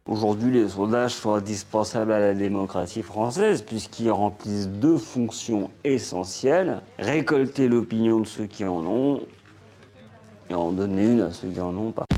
Aujourd'hui, les sondages sont indispensables à la démocratie française puisqu'ils remplissent deux fonctions essentielles: récolter l'opinion de ceux qui en ont et en donner une à ceux qui en ont pas.